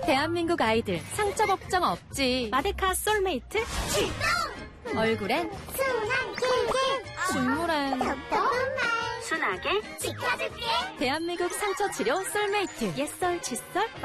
대한민국 아이들 상처 걱정 없지. 마데카 솔메이트 출동! 얼굴엔 순한 길게 중물엔 똑똑한 말 순하게 지켜줄게. 대한민국 상처 치료 솔메이트. 옛설, 칫솔,